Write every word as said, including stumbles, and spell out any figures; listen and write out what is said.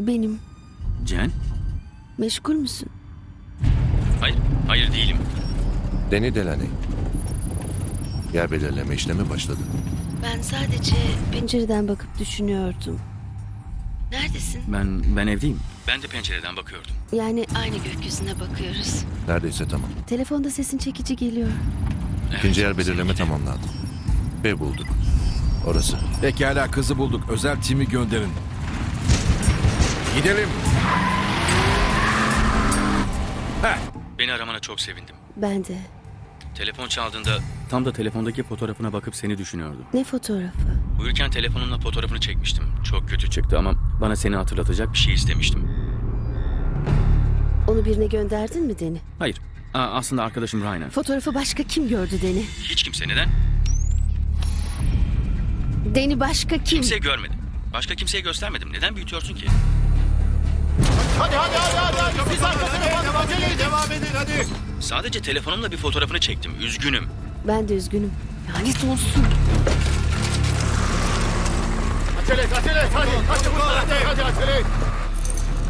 Benim. Cen? Meşgul müsün? Hayır, hayır değilim. Deni Delaney. Yer belirleme işlemi başladı. Ben sadece pencereden bakıp düşünüyordum. Neredesin? Ben, ben evdeyim. Ben de pencereden bakıyordum. Yani aynı gökyüzüne bakıyoruz. Neredeyse tamam. Telefonda sesin çekici geliyor. İkinci yer belirleme tamamlandı. Ve bulduk. Orası. Pekala, kızı bulduk. Özel timi gönderin. Gidelim. Heh. Beni aramana çok sevindim. Ben de. Telefon çaldığında tam da telefondaki fotoğrafına bakıp seni düşünüyordum. Ne fotoğrafı? Uyurken telefonumla fotoğrafını çekmiştim. Çok kötü çıktı ama bana seni hatırlatacak bir şey istemiştim. Onu birine gönderdin mi Deni? Hayır, Aa, aslında arkadaşım Ryan'a. Fotoğrafı başka kim gördü Deni? Hiç kimse. Neden? Deni başka kim? Kimse görmedi. Başka kimseye göstermedim. Neden büyütüyorsun ki? Hadi hadi hadi hadi. hadi. Siz arkasına devam edin. Devam edin hadi. Sadece telefonumla bir fotoğrafını çektim. Üzgünüm. Ben de üzgünüm. Lanet olsun. Acele et acele et hadi. Hadi hadi hadi acele et.